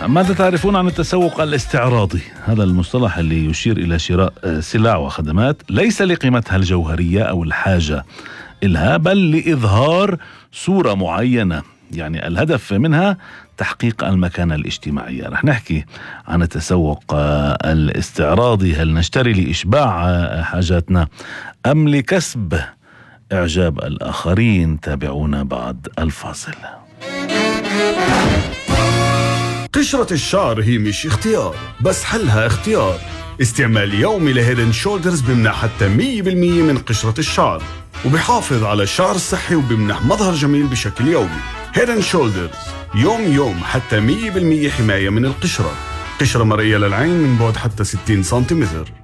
ماذا تعرفون عن التسوق الاستعراضي؟ هذا المصطلح اللي يشير إلى شراء سلع وخدمات ليس لقيمتها الجوهرية أو الحاجة إلها، بل لإظهار صورة معينة، يعني الهدف منها تحقيق المكانة الاجتماعية. رح نحكي عن التسوق الاستعراضي. هل نشتري لإشباع حاجاتنا أم لكسب إعجاب الآخرين؟ تابعونا بعد الفاصل. قشرة الشعر هي مش اختيار، بس حلها اختيار. استعمال يومي لهيدن شولدرز بمنح حتى 100% من قشرة الشعر، وبحافظ على الشعر الصحي وبمنح مظهر جميل بشكل يومي. هيدن شولدرز يوم حتى 100% حماية من القشرة. قشرة مرئية للعين من بعد حتى 60 سنتيمتر.